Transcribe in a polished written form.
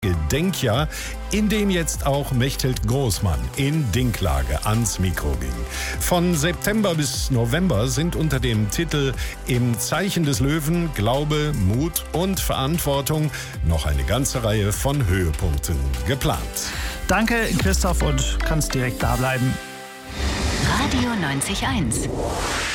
Gedenkjahr, in dem jetzt auch Mechthild Großmann in Dinklage ans Mikro ging. Von September bis November sind unter dem Titel Im Zeichen des Löwen Glaube, Mut und Verantwortung noch eine ganze Reihe von Höhepunkten geplant. Danke, Christoph, und kannst direkt da bleiben. Radio 90.1